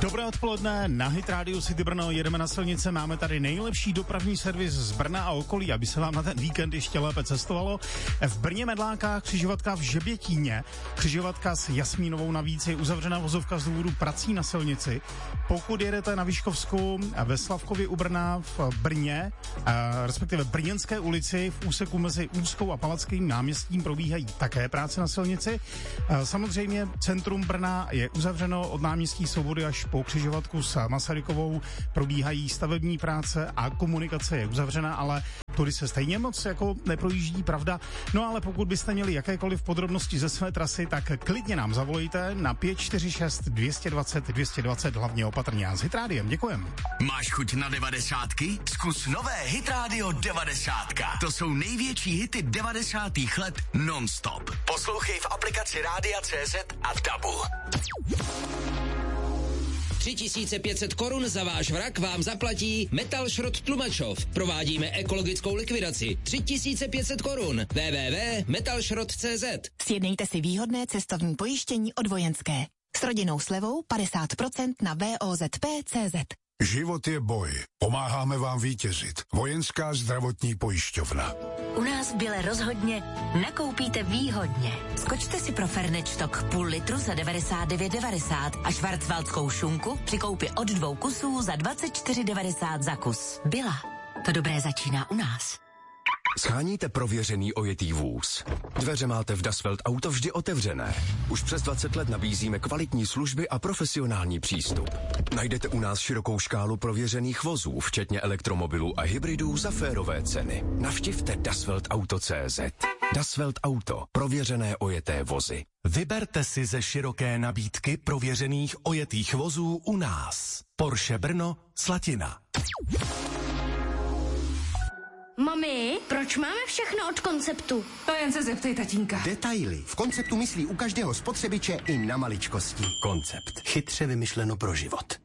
Dobré odpoledne, na Hit Radio City Brno jedeme na silnice, máme tady nejlepší dopravní servis z Brna a okolí, aby se vám na ten víkend ještě lépe cestovalo. V Brně Medlákách křižovatka v Žebětíně, křižovatka s Jasmínovou navíc je uzavřena vozovka z důvodu prací na silnici. Pokud jedete na Vyškovsku ve Slavkově u Brna v Brně, respektive Brněnské ulici v úseku mezi Úzkou a Palackým náměstím probíhají také práce na silnici. Samozřejmě centrum Brna je uzavřeno od náměstí Svobody až po křižovatku s Masarykovou, probíhají stavební práce a komunikace je uzavřena, ale tudy se stejně moc jako neprojíždí, pravda. No ale pokud byste měli jakékoliv podrobnosti ze své trasy, tak klidně nám zavolejte na 546 220 220, hlavně opatrně. A s Hit Rádiem děkujem. Máš chuť na 90ky? Zkus nové Hit Radio 90. To jsou největší hity 90. let non-stop. Poslouchej v aplikaci Rádia.cz a v DABu. 3500 korun za váš vrak vám zaplatí Metal Šrot Tlumačov. Provádíme ekologickou likvidaci. 3500 korun. www.metalšrot.cz. Sjednejte si výhodné cestovní pojištění od Vojenské. S rodinnou slevou 50% na VOZP.cz. Život je boj. Pomáháme vám vítězit. Vojenská zdravotní pojišťovna. U nás v Bile rozhodně nakoupíte výhodně. Skočte si pro Fernečtok půl litru za 99,90 a švarcvaldskou šunku při koupi od 2 kusů za 24,90 za kus. Bila. To dobré začíná u nás. Sháníte prověřený ojetý vůz. Dveře máte v Dasvelt Auto vždy otevřené. Už přes 20 let nabízíme kvalitní služby a profesionální přístup. Najdete u nás širokou škálu prověřených vozů, včetně elektromobilů a hybridů za férové ceny. Navštivte dasveltauto.cz. Dasvelt Auto. Prověřené ojeté vozy. Vyberte si ze široké nabídky prověřených ojetých vozů u nás. Porsche Brno, Slatina. Mami, proč máme všechno od Konceptu? To jen se zeptej tatínka. Detaily. V Konceptu myslí u každého spotřebiče i na maličkosti. Koncept. Chytře vymyšleno pro život.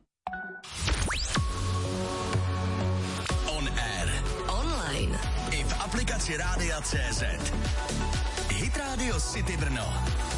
On air. Online. I v aplikaci Rádia.cz. Hit Radio City Brno.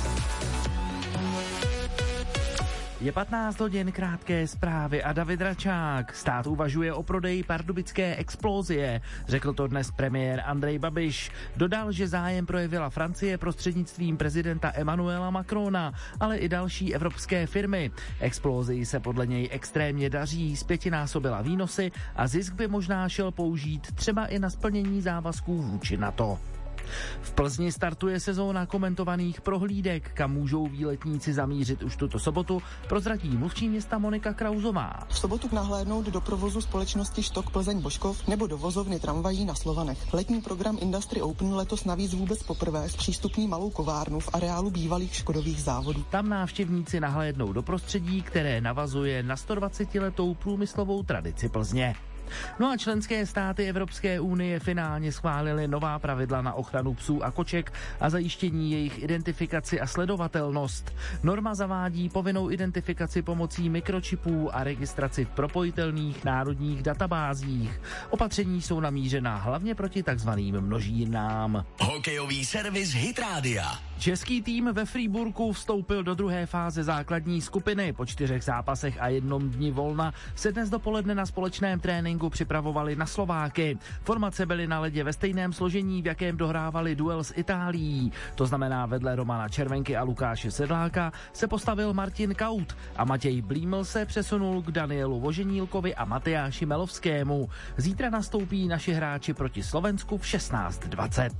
Je 15 hodin, krátké zprávy a David Račák. Stát uvažuje o prodeji pardubické Explosie. Řekl to dnes premiér Andrej Babiš. Dodal, že zájem projevila Francie prostřednictvím prezidenta Emmanuela Macrona, ale i další evropské firmy. Explosii se podle něj extrémně daří, zpětinásobila výnosy a zisk by možná šel použít třeba i na splnění závazků vůči NATO. V Plzni startuje sezóna komentovaných prohlídek, kam můžou výletníci zamířit už tuto sobotu, prozradí mluvčí města Monika Krauzová. V sobotu nahlédnout do provozu společnosti Štok Plzeň Božkov nebo do vozovny tramvají na Slovanech. Letní program Industry Open letos navíc vůbec poprvé zpřístupní malou kovárnu v areálu bývalých Škodových závodů. Tam návštěvníci nahlédnou do prostředí, které navazuje na 120letou průmyslovou tradici Plzně. No a členské státy Evropské unie finálně schválily nová pravidla na ochranu psů a koček a zajištění jejich identifikaci a sledovatelnost. Norma zavádí povinnou identifikaci pomocí mikročipů a registraci v propojitelných národních databázích. Opatření jsou namířená hlavně proti takzvaným množírnám. Hokejový servis Hit Rádia. Český tým ve Freiburgu vstoupil do druhé fáze základní skupiny. Po 4 zápasech a 1 dni volna se dnes dopoledne na společném tréninku připravovali na Slováky. Formace byly na ledě ve stejném složení, v jakém dohrávali duel s Itálií. To znamená, vedle Romana Červenky a Lukáše Sedláka se postavil Martin Kaut a Matěj Blíml se přesunul k Danielu Voženílkovi a Matyáši Melovskému. Zítra nastoupí naši hráči proti Slovensku v 16:20.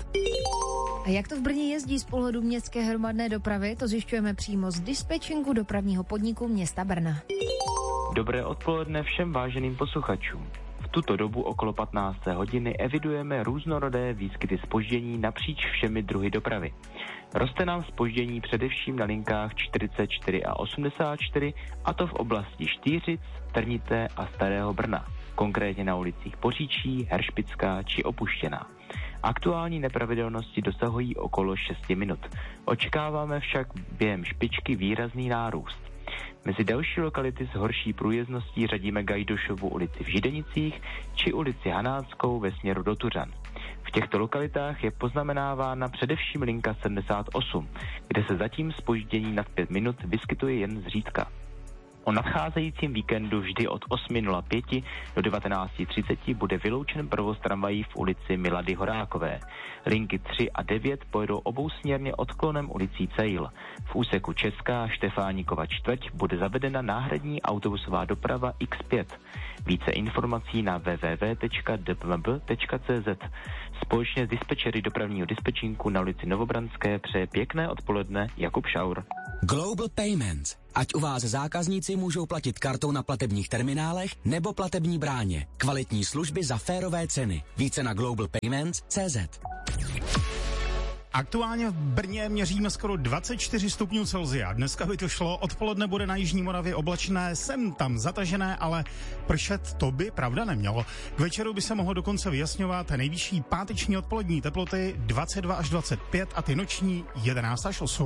A jak to v Brně jezdí z pohledu městské hromadné dopravy, to zjišťujeme přímo z dispečinku dopravního podniku města Brna. Dobré odpoledne všem váženým posluchačům. V tuto dobu okolo 15. hodiny evidujeme různorodé výskyty zpoždění napříč všemi druhy dopravy. Roste nám zpoždění především na linkách 44 a 84, a to v oblasti Štýřic, Trnité a Starého Brna, konkrétně na ulicích Poříčí, Heršpická či Opuštěná. Aktuální nepravidelnosti dosahují okolo 6 minut. Očekáváme však během špičky výrazný nárůst. Mezi další lokality s horší průjezdností řadíme Gajdošovu ulici v Židenicích či ulici Hanáckou ve směru do Tuřan. V těchto lokalitách je poznamenávána především linka 78, kde se zatím zpoždění nad 5 minut vyskytuje jen zřídka. O nadcházejícím víkendu vždy od 8.05 do 19.30 bude vyloučen provoz tramvají v ulici Milady Horákové. Linky 3 a 9 pojedou obousměrně odklonem ulicí Cejl. V úseku Česká Štefánikova čtvrť bude zavedena náhradní autobusová doprava X5. Více informací na www.dpmb.cz. Společně s dispečery dopravního dispečinku na ulici Novobranské přeje pěkné odpoledne Jakub Šaur. Global Payments. Ať u vás zákazníci můžou platit kartou na platebních terminálech nebo platební bráně. Kvalitní služby za férové ceny. Více na globalpayments.cz. Aktuálně v Brně měříme skoro 24 stupňů Celsia. Dneska by to šlo, odpoledne bude na jižní Moravě oblačné, sem tam zatažené, ale pršet to by pravda nemělo. K večeru by se mohlo dokonce vyjasňovat nejvyšší páteční odpolední teploty 22 až 25 a ty noční 11 až 8.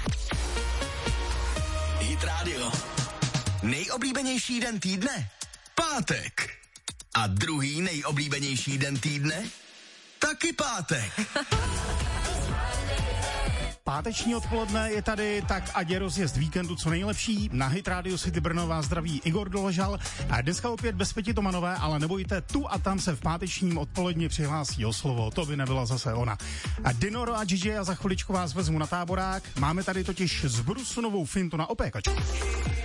Hit Radio. Nejoblíbenější den týdne? Pátek. A druhý nejoblíbenější den týdne? Taky pátek. Páteční odpoledne je tady, tak ať je rozjezd víkendu co nejlepší. Na Hit Radio City Brno vás zdraví Igor Doležal. A dneska opět bez Peti Tomanové, ale nebojte, tu a tam se v pátečním odpoledni přihlásí o slovo. To by nebyla zase ona. A Dinoro a Gigi a za chviličku vás vezmu na táborák. Máme tady totiž z Brusu novou fintu na opékačku.